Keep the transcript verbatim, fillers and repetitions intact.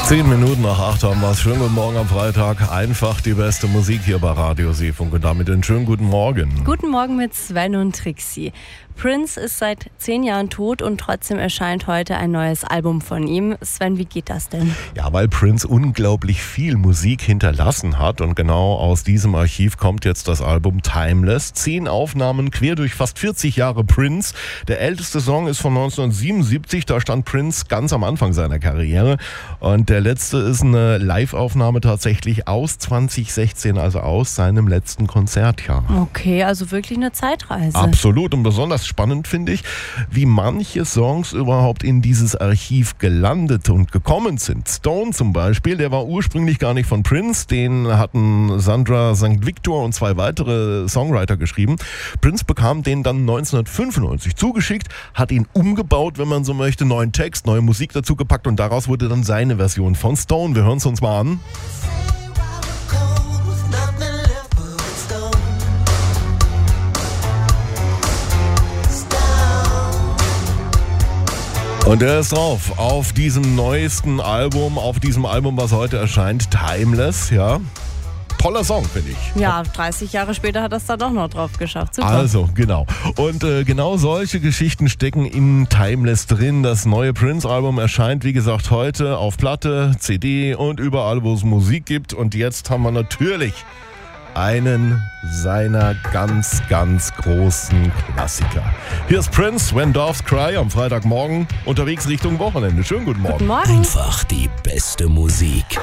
Zehn Minuten nach acht haben wir es. Schönen guten Morgen am Freitag. Einfach die beste Musik hier bei Radio Seefunk und damit einen schönen guten Morgen. Guten Morgen mit Sven und Trixie. Prince ist seit zehn Jahren tot und trotzdem erscheint heute ein neues Album von ihm. Sven, wie geht das denn? Ja, weil Prince unglaublich viel Musik hinterlassen hat und genau aus diesem Archiv kommt jetzt das Album Timeless. Zehn Aufnahmen quer durch fast vierzig Jahre Prince. Der älteste Song ist von neunzehnhundertsiebenundsiebzig, da stand Prince ganz am Anfang seiner Karriere. Und der letzte ist eine Live-Aufnahme tatsächlich aus zwanzig sechzehn, also aus seinem letzten Konzertjahr. Okay, also wirklich eine Zeitreise. Absolut, und besonders spannend finde ich, wie manche Songs überhaupt in dieses Archiv gelandet und gekommen sind. Stone zum Beispiel, der war ursprünglich gar nicht von Prince, den hatten Sandra Sankt Victor und zwei weitere Songwriter geschrieben. Prince bekam den dann neunzehnhundertfünfundneunzig zugeschickt, hat ihn umgebaut, wenn man so möchte, neuen Text, neue Musik dazu gepackt und daraus wurde dann seine Version von Stone. Wir hören es uns mal an. Und er ist drauf, auf diesem neuesten Album, auf diesem Album, was heute erscheint, Timeless, ja. Toller Song, finde ich. Ja, dreißig Jahre später hat er es da doch noch drauf geschafft. Super. Also, genau. Und äh, genau solche Geschichten stecken in Timeless drin. Das neue Prince-Album erscheint, wie gesagt, heute auf Platte, C D und überall, wo es Musik gibt. Und jetzt haben wir natürlich einen seiner ganz, ganz großen Klassiker. Hier ist Prince, When Doves Cry, am Freitagmorgen unterwegs Richtung Wochenende. Schönen guten Morgen. Guten Morgen. Einfach die beste Musik.